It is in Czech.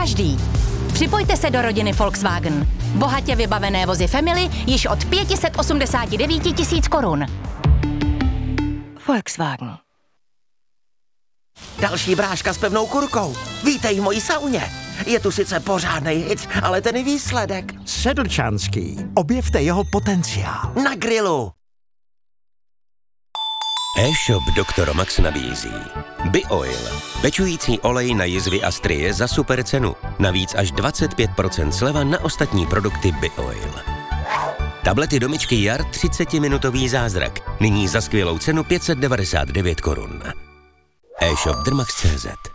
každý. Připojte se do rodiny Volkswagen. Bohatě vybavené vozy Family již od 589 000 korun. Volkswagen. Další bráška s pevnou kurkou. Vítej v mojí sauně. Je tu sice pořádnej hit, ale ten výsledek. Sedlčanský. Objevte jeho potenciál. Na grilu. E-shop Dr. Max nabízí BioOil, pečující olej na jizvy a strie za super cenu. Navíc až 25% sleva na ostatní produkty BioOil. Tablety do myčky Jar 30-minutový zázrak. Nyní za skvělou cenu 599 korun. E-shop Drmax.cz